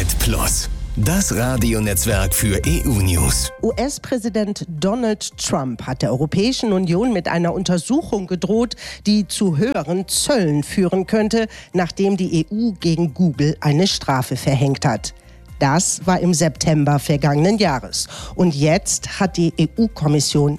NZZ Plus. Das Radionetzwerk für EU-News. US-Präsident Donald Trump hat der Europäischen Union mit einer Untersuchung gedroht, die zu höheren Zöllen führen könnte, nachdem die EU gegen Google eine Strafe verhängt hat. Das war im September vergangenen Jahres. Und jetzt hat die EU-Kommission